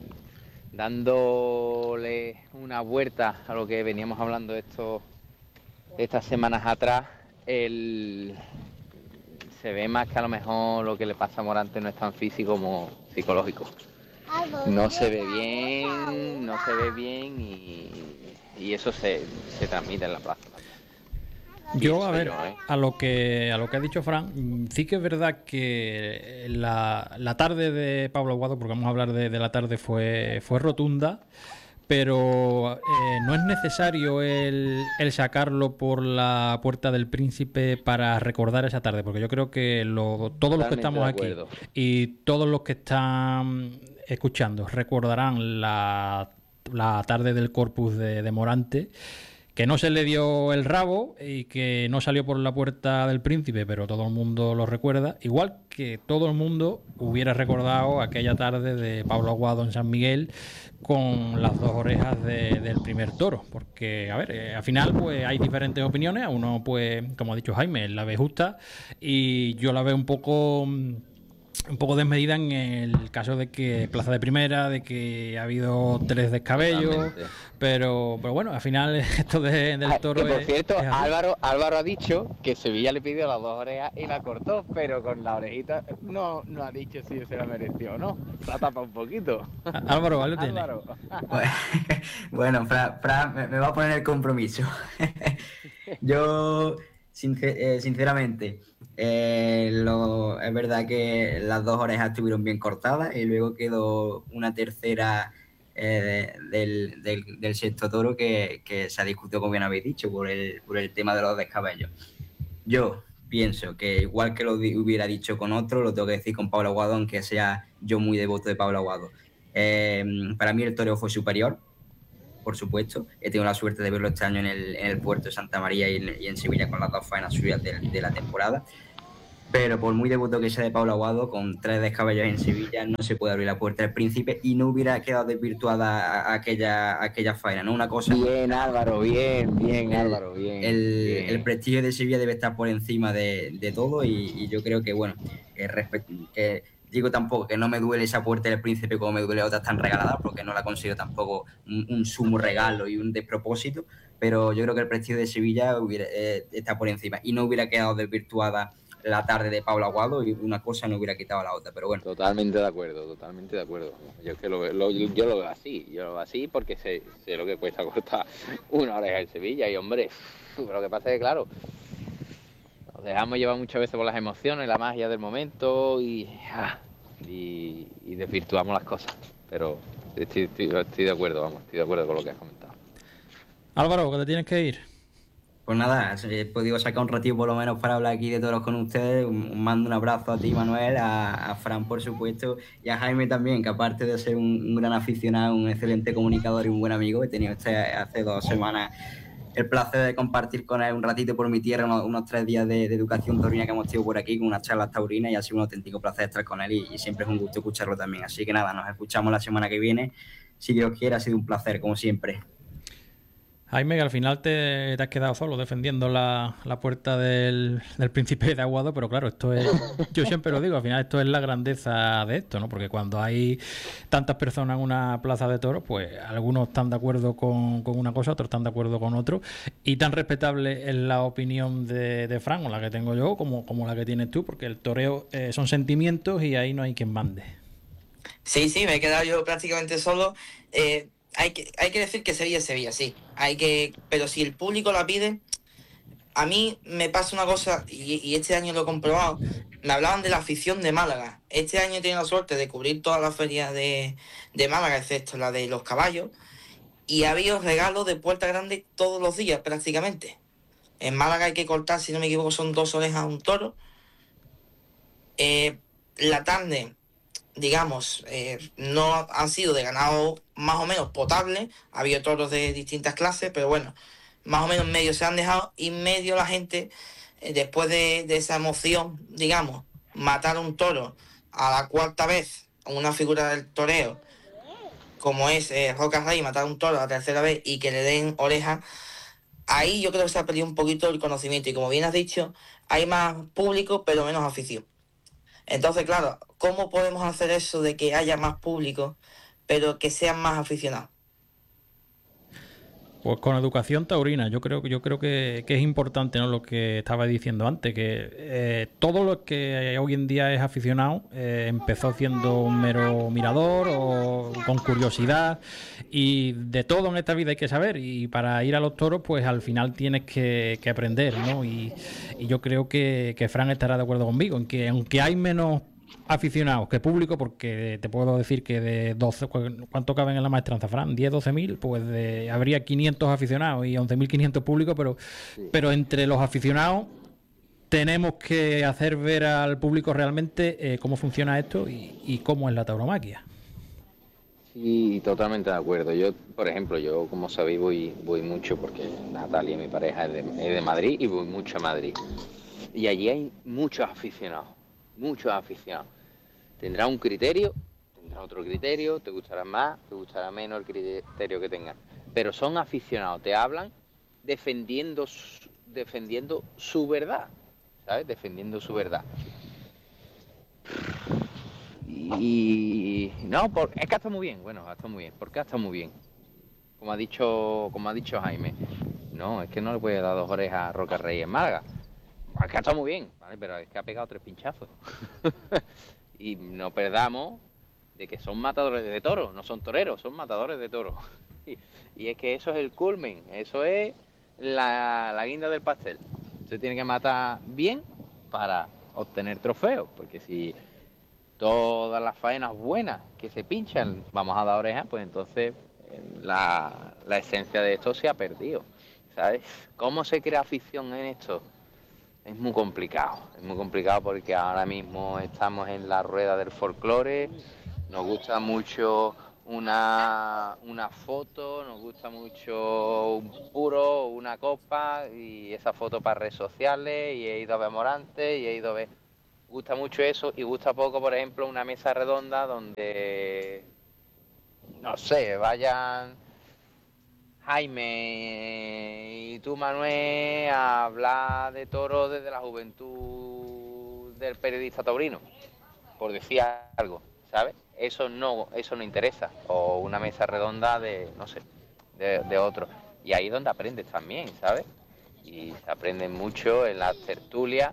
[SPEAKER 3] dándole una vuelta a lo que veníamos hablando esto, estas semanas atrás, el, se ve más que a lo mejor lo que le pasa a Morante no es tan físico como psicológico. No se ve bien, no se ve bien y, y eso se, se transmite en la plaza.
[SPEAKER 1] Yo, a ver, a lo que a lo que ha dicho Fran, sí que es verdad que la, la tarde de Pablo Aguado, porque vamos a hablar de, de la tarde, fue, fue rotunda, pero eh, no es necesario el, el sacarlo por la puerta del príncipe para recordar esa tarde, porque yo creo que lo, todos los que estamos aquí y todos los que están escuchando recordarán la, la tarde del Corpus de, de Morante, que no se le dio el rabo y que no salió por la puerta del Príncipe, pero todo el mundo lo recuerda, igual que todo el mundo hubiera recordado aquella tarde de Pablo Aguado en San Miguel con las dos orejas de, del primer toro, porque a ver, eh, al final pues hay diferentes opiniones, a uno pues, como ha dicho Jaime, la ve justa y yo la veo un poco un poco desmedida en el caso de que plaza de primera, de que ha habido tres descabellos, pero, pero bueno, al final esto de, del toro
[SPEAKER 3] ah, que por
[SPEAKER 1] es,
[SPEAKER 3] cierto,
[SPEAKER 1] es
[SPEAKER 3] Álvaro, Álvaro ha dicho que Sevilla le pidió las dos orejas y la cortó, pero con la orejita no, no ha dicho si se la mereció o no. La tapa un poquito.
[SPEAKER 1] Álvaro, ¿vale? Tiene.
[SPEAKER 3] Álvaro.
[SPEAKER 4] Bueno, Fran, Fran me, me va a poner el compromiso. Yo, sincer, eh, sinceramente, eh, lo, es verdad que las dos orejas estuvieron bien cortadas y luego quedó una tercera eh, del, del, del sexto toro que, que se ha discutido, como bien habéis dicho, por el, por el tema de los descabellos. Yo pienso que igual que lo di, hubiera dicho con otro, lo tengo que decir con Pablo Aguado, aunque sea yo muy devoto de Pablo Aguado. Eh, para mí el toreo fue superior, por supuesto. He tenido la suerte de verlo este año en el, en el puerto de Santa María y en, y en Sevilla con las dos faenas suyas de, de la temporada. Pero por muy devoto que sea de Pablo Aguado, con tres descabellos en Sevilla no se puede abrir la puerta del Príncipe y no hubiera quedado desvirtuada aquella, aquella faena, ¿no? Una cosa...
[SPEAKER 3] Bien, Álvaro, bien, bien,
[SPEAKER 4] el,
[SPEAKER 3] Álvaro, bien,
[SPEAKER 4] el,
[SPEAKER 3] bien.
[SPEAKER 4] el prestigio de Sevilla debe estar por encima de, de todo y, y yo creo que, bueno, que, que digo tampoco que no me duele esa puerta del Príncipe como me duele otras tan regaladas, porque no la considero tampoco un, un sumo regalo y un despropósito, pero yo creo que el prestigio de Sevilla hubiera, eh, está por encima y no hubiera quedado desvirtuada la tarde de Pablo Aguado y una cosa no hubiera quitado a la otra, pero bueno.
[SPEAKER 3] Totalmente de acuerdo, totalmente de acuerdo. Yo que lo, lo, yo lo veo así, yo lo veo así porque sé, sé lo que cuesta cortar una oreja en Sevilla y hombre, lo que pasa es que claro, nos dejamos llevar muchas veces por las emociones, la magia del momento y, ah, y, y desvirtuamos las cosas, pero estoy, estoy, estoy de acuerdo, vamos, estoy de acuerdo con lo que has comentado.
[SPEAKER 1] Álvaro, que te tienes que ir.
[SPEAKER 4] Pues nada, he podido sacar un ratito por lo menos para hablar aquí de toros con ustedes. Mando un abrazo a ti, Manuel, a, a Fran, por supuesto, y a Jaime también, que aparte de ser un, un gran aficionado, un excelente comunicador y un buen amigo, he tenido este, hace dos semanas el placer de compartir con él un ratito por mi tierra, unos, unos tres días de, de educación taurina que hemos tenido por aquí, con unas charlas taurinas, y ha sido un auténtico placer estar con él y, y siempre es un gusto escucharlo también. Así que nada, nos escuchamos la semana que viene. Si Dios quiere, ha sido un placer, como siempre.
[SPEAKER 1] Jaime, que al final te, te has quedado solo defendiendo la, la puerta del, del Príncipe de Aguado, pero claro, esto es, yo siempre lo digo, al final esto es la grandeza de esto, ¿no? Porque cuando hay tantas personas en una plaza de toros, pues algunos están de acuerdo con, con una cosa, otros están de acuerdo con otro, y tan respetable es la opinión de, de Fran, o la que tengo yo, como, como la que tienes tú, porque el toreo eh, son sentimientos y ahí no hay quien mande.
[SPEAKER 2] Sí, sí, me he quedado yo prácticamente solo. Eh, hay que, hay que decir que Sevilla es Sevilla, sí. Hay que, pero si el público la pide, a mí me pasa una cosa, y, y este año lo he comprobado, me hablaban de la afición de Málaga. Este año he tenido la suerte de cubrir todas las ferias de, de Málaga, excepto la de los caballos, y ha habido regalos de Puerta Grande todos los días prácticamente. En Málaga hay que cortar, si no me equivoco, son dos orejas a un toro. Eh, la tarde, digamos, eh, no han sido de ganado más o menos potable, ha habido toros de distintas clases, pero bueno, más o menos medio se han dejado y medio la gente, eh, después de, de esa emoción, digamos, matar un toro a la cuarta vez, una figura del toreo, como es eh, Roca Rey, matar un toro a la tercera vez y que le den oreja, ahí yo creo que se ha perdido un poquito el conocimiento y como bien has dicho, hay más público pero menos afición. Entonces, claro, ¿cómo podemos hacer eso de que haya más público, pero que sean más aficionados?
[SPEAKER 1] Pues con educación taurina, yo creo, yo creo que, que es importante, ¿no? Lo que estaba diciendo antes, que eh, todo lo que hoy en día es aficionado eh, empezó siendo un mero mirador o con curiosidad, y de todo en esta vida hay que saber, y para ir a los toros pues al final tienes que, que aprender, ¿no? Y, y yo creo que, que Fran estará de acuerdo conmigo en que aunque hay menos aficionados que público, porque te puedo decir que de doce, ¿cuánto caben en la maestranza, Fran? diez, doce mil, pues de, habría quinientos aficionados y once mil quinientos públicos, pero, sí. pero entre los aficionados tenemos que hacer ver al público realmente eh, cómo funciona esto y, y cómo es la tauromaquia.
[SPEAKER 3] Sí, totalmente de acuerdo. Yo, por ejemplo, yo como sabéis voy, voy mucho porque Natalia, mi pareja, es de, es de Madrid y voy mucho a Madrid. Y allí hay muchos aficionados, muchos aficionados. Tendrá un criterio, tendrá otro criterio, te gustará más, te gustará menos el criterio que tengan. Pero son aficionados, te hablan defendiendo, su- defendiendo su verdad, ¿sabes? Defendiendo su verdad. Y no, por, es que está muy bien, bueno, está muy bien, porque está muy bien. Como ha dicho, como ha dicho Jaime. No, es que no le puede dar dos orejas a Roca Rey en Málaga. Es que está muy bien, ¿vale? Pero es que ha pegado tres pinchazos. Y no perdamos de que son matadores de toros, no son toreros, son matadores de toros. Y, y es que eso es el culmen, eso es la, la guinda del pastel. Se tiene que matar bien para obtener trofeos, porque si todas las faenas buenas que se pinchan vamos a dar orejas, pues entonces eh, la, la esencia de esto se ha perdido, ¿sabes? ¿Cómo se crea afición en esto? Es muy complicado, es muy complicado porque ahora mismo estamos en la rueda del folclore, nos gusta mucho una, una foto, nos gusta mucho un puro, una copa y esa foto para redes sociales y he ido a ver Morante y he ido a ver... Gusta mucho eso y gusta poco, por ejemplo, una mesa redonda donde, no sé, vayan Jaime y tú, Manuel, a hablar de toros desde la juventud del periodista taurino, por decir algo, ¿sabes? Eso no, eso no interesa. O una mesa redonda de, no sé, de, de otro. Y ahí es donde aprendes también, ¿sabes? Y se aprende mucho en las tertulias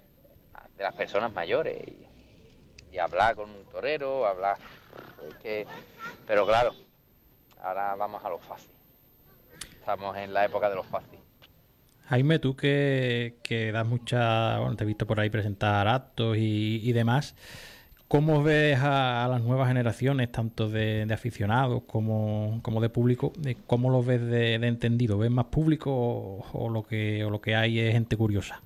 [SPEAKER 3] de las personas mayores. Y, y hablar con un torero, hablar... Es que, pero claro, ahora vamos a lo fácil. Estamos en la época de los fáciles.
[SPEAKER 1] Jaime, tú que, que das mucha, bueno, te he visto por ahí presentar actos y, y demás, ¿cómo ves a, a las nuevas generaciones, tanto de, de aficionados como, como de público? De ¿Cómo los ves de, de entendido? ¿Ves más público o, o lo que, o lo que hay es gente curiosa?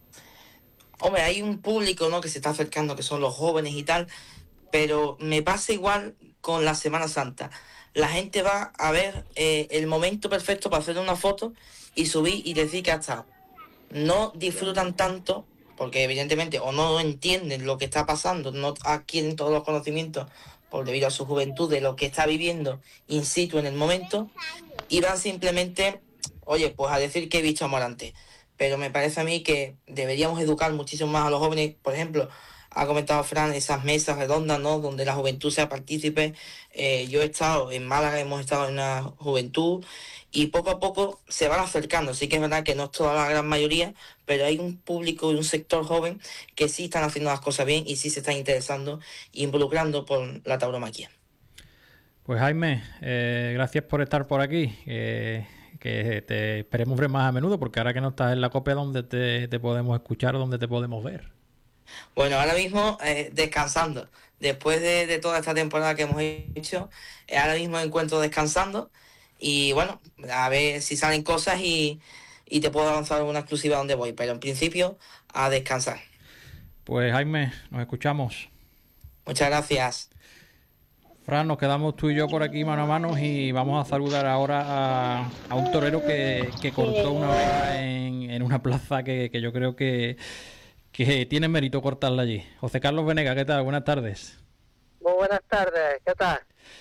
[SPEAKER 2] Hombre, hay un público, ¿no?, que se está acercando, que son los jóvenes y tal, pero me pasa igual con la Semana Santa. La gente va a ver eh, el momento perfecto para hacer una foto y subir y decir que ha estado. No disfrutan tanto, porque evidentemente o no entienden lo que está pasando, no adquieren todos los conocimientos por debido a su juventud de lo que está viviendo in situ en el momento, y van simplemente, oye, pues a decir que he visto a Morante. Pero me parece a mí que deberíamos educar muchísimo más a los jóvenes. Por ejemplo, ha comentado Fran esas mesas redondas, ¿no?, donde la juventud sea partícipe. Eh, yo he estado en Málaga, hemos estado en una juventud y poco a poco se van acercando. Sí que es verdad que no es toda la gran mayoría, pero hay un público y un sector joven que sí están haciendo las cosas bien y sí se están interesando e involucrando por la tauromaquia.
[SPEAKER 1] Pues Jaime, eh, gracias por estar por aquí. Eh, que te esperemos ver más a menudo, porque ahora que no estás en la copia, ¿dónde te, te podemos escuchar, dónde te podemos ver?
[SPEAKER 2] Bueno, ahora mismo eh, descansando. Después de, de toda esta temporada que hemos hecho, eh, ahora mismo me encuentro descansando y bueno, a ver si salen cosas y, y te puedo avanzar una exclusiva donde voy, pero en principio a descansar.
[SPEAKER 1] Pues Jaime, nos escuchamos.
[SPEAKER 2] Muchas gracias.
[SPEAKER 1] Fran, nos quedamos tú y yo por aquí mano a mano y vamos a saludar ahora a, a un torero que, que cortó una oreja en, en una plaza que, que yo creo que, que tiene mérito cortarla allí. José Carlos Venega, ¿qué tal? Buenas tardes.
[SPEAKER 5] Muy buenas tardes, ¿qué tal?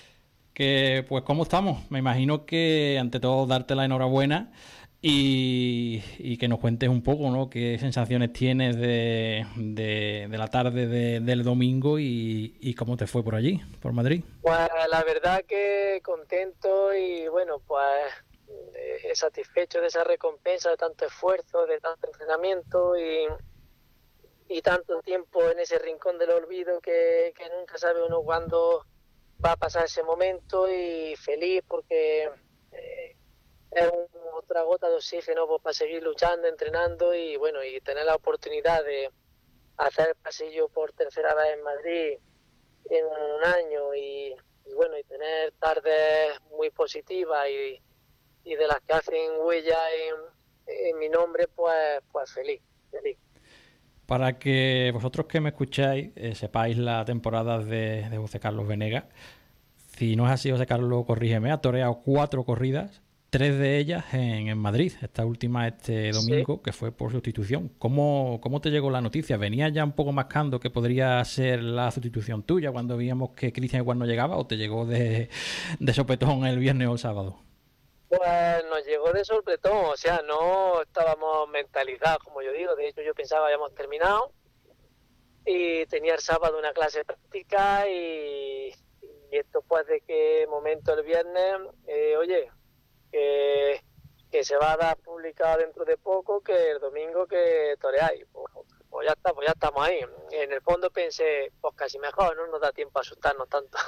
[SPEAKER 1] Que pues ¿cómo estamos? Me imagino que ante todo darte la enhorabuena y, y que nos cuentes un poco, ¿no? ¿Qué sensaciones tienes de, de, de la tarde de, del domingo y, y cómo te fue por allí, por Madrid?
[SPEAKER 5] Pues la verdad que contento y bueno, pues eh, satisfecho de esa recompensa, de tanto esfuerzo, de tanto entrenamiento y, y tanto tiempo en ese rincón del olvido que, que nunca sabe uno cuándo va a pasar ese momento, y feliz porque eh, es un, otra gota de oxígeno pues, para seguir luchando, entrenando y bueno, y tener la oportunidad de hacer el pasillo por tercera vez en Madrid en un año y, y bueno, y tener tardes muy positivas y, y de las que hacen huella en, en mi nombre, pues, pues feliz, feliz.
[SPEAKER 1] Para que vosotros que me escucháis eh, sepáis la temporada de, de José Carlos Venega, si no es así, José Carlos, corrígeme, ha toreado cuatro corridas, tres de ellas en, en Madrid, esta última este domingo, sí, que fue por sustitución. ¿Cómo, ¿Cómo te llegó la noticia? ¿Venía ya un poco mascando que podría ser la sustitución tuya cuando veíamos que Cristian igual no llegaba, o te llegó de, de sopetón el viernes o el sábado?
[SPEAKER 5] Pues nos llegó de sopetón, o sea, no estábamos mentalizados, como yo digo. De hecho, yo pensaba habíamos terminado y tenía el sábado una clase práctica y, y esto pues de qué momento el viernes, eh, oye, que, que se va a dar publicado dentro de poco, que el domingo que toreáis. Pues, pues ya está, pues ya estamos ahí. En el fondo pensé, pues casi mejor, no nos da tiempo a asustarnos tanto.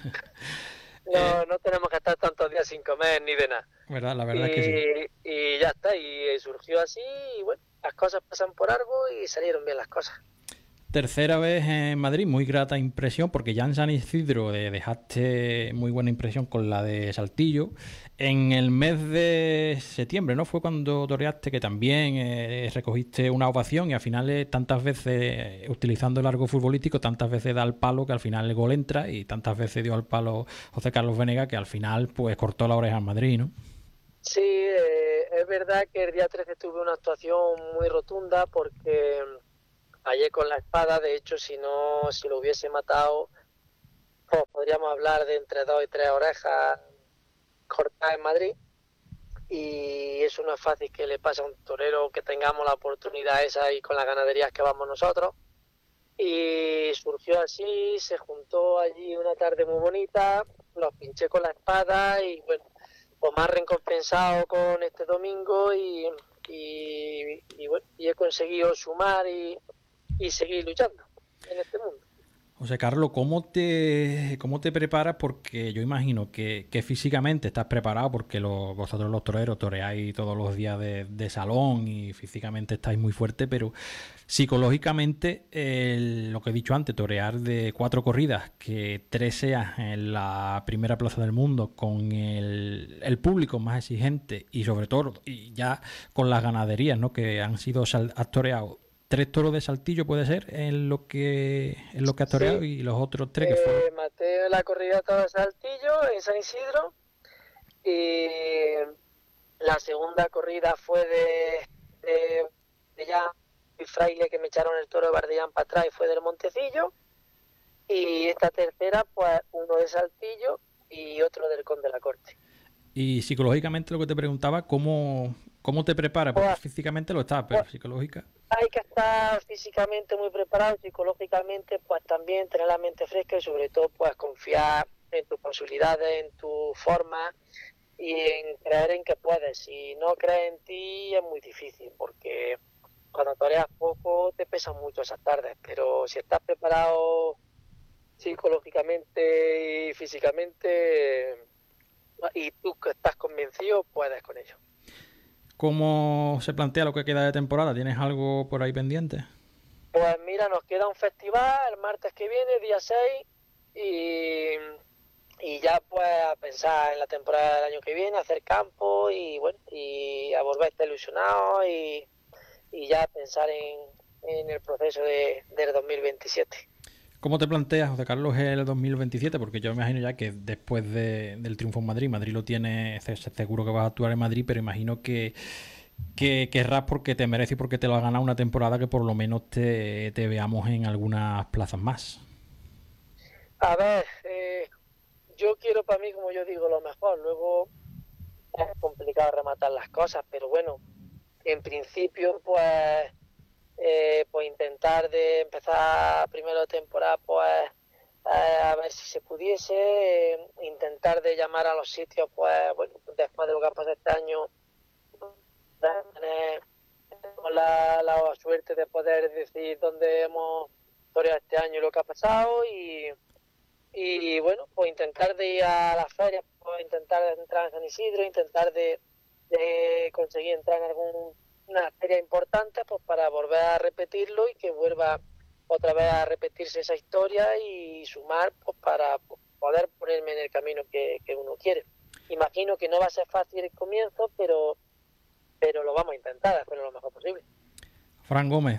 [SPEAKER 5] No, no tenemos que estar tantos días sin comer ni de nada.
[SPEAKER 1] ¿Verdad? La verdad
[SPEAKER 5] y,
[SPEAKER 1] es que sí.
[SPEAKER 5] Y ya está, y surgió así, y bueno, las cosas pasan por algo y salieron bien las cosas.
[SPEAKER 1] Tercera vez en Madrid, muy grata impresión, porque ya en San Isidro dejaste muy buena impresión con la de Saltillo. En el mes de septiembre, ¿no? Fue cuando toreaste, que también eh, recogiste una ovación y al final eh, tantas veces, eh, utilizando el arco futbolístico, tantas veces da al palo que al final el gol entra, y tantas veces dio al palo José Carlos Venegas que al final pues cortó la oreja en Madrid, ¿no?
[SPEAKER 5] Sí, eh, es verdad que el día trece tuve una actuación muy rotunda porque fallé con la espada. De hecho, si no, si lo hubiese matado, pues podríamos hablar de entre dos y tres orejas cortadas en Madrid. Y eso no es fácil que le pase a un torero, que tengamos la oportunidad esa y con las ganaderías que vamos nosotros. Y surgió así, se juntó allí una tarde muy bonita, los pinché con la espada y bueno, pues más recompensado con este domingo y, y, y bueno, y he conseguido sumar y y seguir luchando en este mundo.
[SPEAKER 1] José Carlos, ¿cómo te, cómo te preparas? Porque yo imagino que, que físicamente estás preparado, porque lo, vosotros los toreros toreáis todos los días de, de salón y físicamente estáis muy fuertes, pero psicológicamente, el, lo que he dicho antes, torear de cuatro corridas, que tres seas en la primera plaza del mundo, con el, el público más exigente y sobre todo, y ya con las ganaderías, ¿no?, que han sido has toreado tres toros de Saltillo, puede ser, en lo que en lo que has toreado, sí, y los otros tres que
[SPEAKER 5] eh,
[SPEAKER 1] fueron.
[SPEAKER 5] Maté la corrida toda de Saltillo en San Isidro y la segunda corrida fue de, de, de ya y Fraile, que me echaron el toro de Bardellán para atrás y fue del Montecillo, y esta tercera pues uno de Saltillo y otro del Conde de la Corte.
[SPEAKER 1] Y psicológicamente lo que te preguntaba, ¿cómo, cómo te preparas? Porque pues, físicamente lo estás, pero pues, psicológica.
[SPEAKER 5] Hay que estar físicamente muy preparado, psicológicamente pues también tener la mente fresca y sobre todo pues confiar en tus posibilidades, en tu forma y en creer en que puedes. Si no crees en ti es muy difícil, porque cuando toreas poco te pesan mucho esas tardes, pero si estás preparado psicológicamente y físicamente y tú que estás convencido, puedes con ello.
[SPEAKER 1] ¿Cómo se plantea lo que queda de temporada? ¿Tienes algo por ahí pendiente?
[SPEAKER 5] Pues mira, nos queda un festival el martes que viene, día seis, y, y ya pues a pensar en la temporada del año que viene, hacer campo y bueno, y a volverte ilusionado y, y ya pensar en, en el proceso de, del dos mil veintisiete.
[SPEAKER 1] ¿Cómo te planteas, José Carlos, el dos mil veintisiete? Porque yo me imagino ya que después de, del triunfo en Madrid, Madrid lo tiene, seguro que vas a actuar en Madrid, pero imagino que, que querrás, porque te mereces y porque te lo has ganado, una temporada que por lo menos te, te veamos en algunas plazas más.
[SPEAKER 5] A ver, eh, yo quiero para mí, como yo digo, lo mejor. Luego es complicado rematar las cosas, pero bueno, en principio pues... Eh, pues intentar de empezar primero de temporada pues eh, a ver si se pudiese, eh, intentar de llamar a los sitios pues bueno, después de lo que ha pasado este año, tener la, la suerte de poder decir dónde hemos toreado este año y lo que ha pasado y, y bueno, pues intentar de ir a las ferias, pues intentar de entrar en San Isidro, intentar de, de conseguir entrar en algún una feria importante pues para volver a repetirlo y que vuelva otra vez a repetirse esa historia y sumar pues para poder ponerme en el camino que, que uno quiere. Imagino que no va a ser fácil el comienzo, pero pero lo vamos a intentar, hacerlo lo mejor posible.
[SPEAKER 1] Fran Gómez,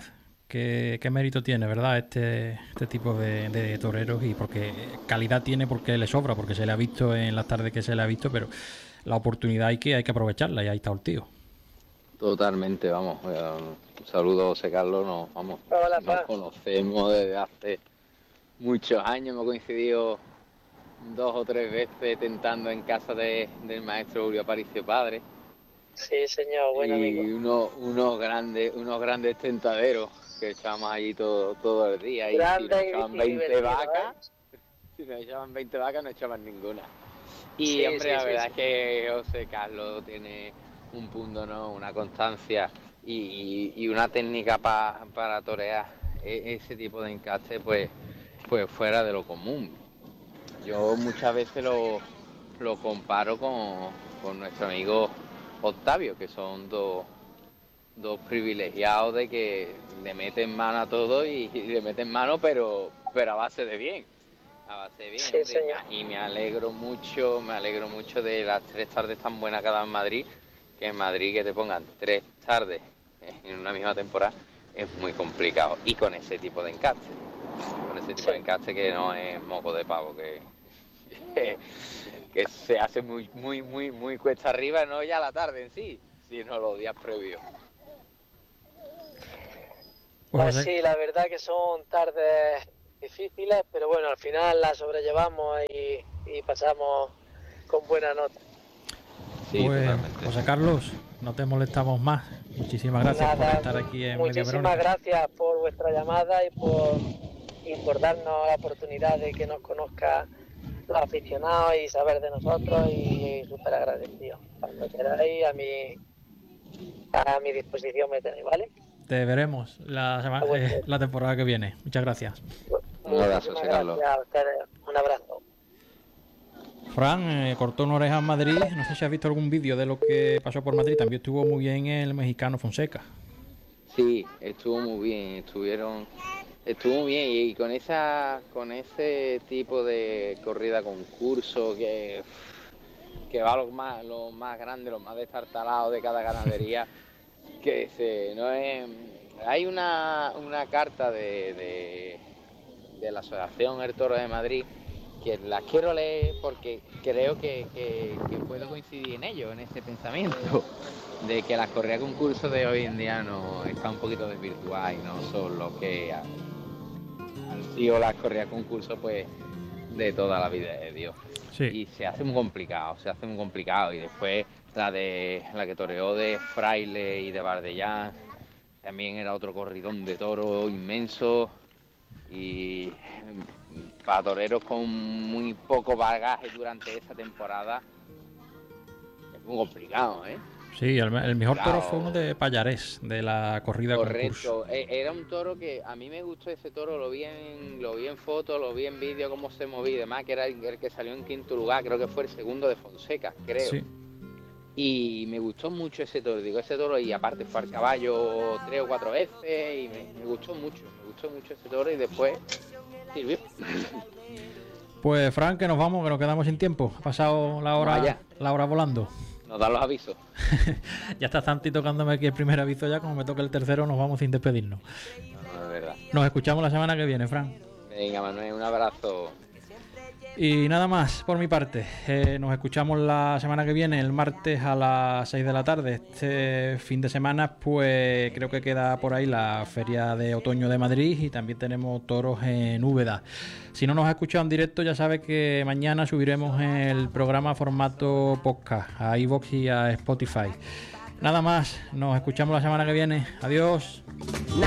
[SPEAKER 1] qué, qué mérito tiene, ¿verdad? Este, este tipo de, de toreros, y porque calidad tiene, porque le sobra, porque se le ha visto en las tardes que se le ha visto, pero la oportunidad hay que, hay que aprovecharla, y ahí está el tío.
[SPEAKER 3] Totalmente, vamos. Un saludo a José Carlos, nos, vamos,
[SPEAKER 5] Hola,
[SPEAKER 3] nos conocemos desde hace muchos años, hemos coincidido dos o tres veces tentando en casa de, del maestro Julio Aparicio Padre.
[SPEAKER 5] Sí, señor, buen
[SPEAKER 3] y
[SPEAKER 5] amigo.
[SPEAKER 3] Unos, unos grandes unos grandes tentaderos que echábamos allí todo, todo el día.
[SPEAKER 5] Grande
[SPEAKER 3] y si nos
[SPEAKER 5] y
[SPEAKER 3] echaban veinte vacas,
[SPEAKER 5] ¿eh?
[SPEAKER 3] si nos echaban veinte vacas, no echaban ninguna. Y
[SPEAKER 5] Sí,
[SPEAKER 3] hombre,
[SPEAKER 5] sí,
[SPEAKER 3] la
[SPEAKER 5] sí,
[SPEAKER 3] verdad
[SPEAKER 5] sí.
[SPEAKER 3] es que José Carlos tiene un punto, ¿no? Una constancia y, y una técnica pa, para torear e, ese tipo de encaste, pues, pues fuera de lo común. Yo muchas veces lo, lo comparo con, con nuestro amigo Octavio, que son dos, dos privilegiados de que le meten mano a todo y, y le meten mano, pero, pero a base de bien. A base de bien,
[SPEAKER 5] Sí, señor.
[SPEAKER 3] y me alegro mucho, me alegro mucho de las tres tardes tan buenas que ha dado en Madrid, que en Madrid que te pongan tres tardes en una misma temporada es muy complicado, y con ese tipo de encaste, con ese tipo
[SPEAKER 5] Sí.
[SPEAKER 3] de encaste que no es moco de pavo, que, que, que se hace muy, muy, muy, muy cuesta arriba, no ya la tarde en sí, sino los días previos.
[SPEAKER 5] Pues
[SPEAKER 1] José-
[SPEAKER 5] sí, la verdad que son tardes difíciles, pero bueno, al final las sobrellevamos y, y pasamos con buena nota.
[SPEAKER 3] Sí,
[SPEAKER 1] pues,
[SPEAKER 3] totalmente.
[SPEAKER 1] José Carlos, no te molestamos más. Muchísimas gracias por
[SPEAKER 5] Nada,
[SPEAKER 1] estar aquí en Media
[SPEAKER 5] muchísimas
[SPEAKER 1] Verónica.
[SPEAKER 5] gracias por vuestra llamada y por, y por darnos la oportunidad de que nos conozca los aficionados y saber de nosotros, y, y súper agradecido. Cuando queráis, a mi, a mi disposición me tenéis, ¿vale?
[SPEAKER 1] Te veremos la, sema- eh, la temporada que viene. Muchas gracias.
[SPEAKER 3] Un abrazo,
[SPEAKER 5] Muchísimas
[SPEAKER 3] José Carlos.
[SPEAKER 5] gracias a ustedes. Un abrazo.
[SPEAKER 1] Fran, eh, cortó una oreja en Madrid. No sé si has visto algún vídeo de lo que pasó por Madrid. También estuvo muy bien el mexicano Fonseca.
[SPEAKER 3] Sí, estuvo muy bien, estuvieron, estuvo muy bien, y con esa, con ese tipo de corrida concurso que, que va a los más, los más grandes, los más destartalados de cada ganadería, que se, no es, hay una, una carta de, de, de la Asociación El Toro de Madrid, que las quiero leer porque creo que, que, que puedo coincidir en ello, en ese pensamiento, de que las corridas concursos de hoy en día no están un poquito desvirtuadas y no son lo que han, han sido las corridas concursos, pues, de toda la vida de Dios.
[SPEAKER 1] Sí.
[SPEAKER 3] Y se hace muy complicado, se hace muy complicado. Y después la de la que toreó de Fraile y de Bardellán, también era otro corridón de toro inmenso, y para toreros con muy poco bagaje durante esa temporada es muy complicado, ¿eh?
[SPEAKER 1] Sí, el, el mejor
[SPEAKER 3] Claro.
[SPEAKER 1] toro fue uno de Payarés, de la corrida concurso.
[SPEAKER 3] Correcto, E- era un toro que a mí me gustó ese toro, lo vi en, lo vi en fotos, lo vi en vídeo, cómo se movía y demás, que era el, el que salió en quinto lugar, creo que fue el segundo de Fonseca, creo.
[SPEAKER 1] Sí.
[SPEAKER 3] Y me gustó mucho ese toro, digo, ese toro, y aparte fue al caballo tres o cuatro veces, y me, me gustó mucho, me gustó mucho ese toro, y después sirvió.
[SPEAKER 1] Pues Fran, que nos vamos, que nos quedamos sin tiempo. Ha pasado la hora,
[SPEAKER 3] Vaya.
[SPEAKER 1] la hora volando.
[SPEAKER 3] Nos dan los avisos.
[SPEAKER 1] Ya está Santi tocándome aquí el primer aviso ya. Como me toca el tercero, nos vamos sin despedirnos.
[SPEAKER 3] No, no, es verdad.
[SPEAKER 1] Nos escuchamos la semana que viene, Fran.
[SPEAKER 3] Venga, Manuel, un abrazo.
[SPEAKER 1] Y nada más por mi parte. Eh, nos escuchamos la semana que viene, el martes a las seis de la tarde. Este fin de semana, pues creo que queda por ahí la Feria de Otoño de Madrid, y también tenemos toros en Úbeda. Si no nos has escuchado en directo, ya sabes que mañana subiremos el programa formato podcast a iVoox y a Spotify. Nada más, nos escuchamos la semana que viene. Adiós.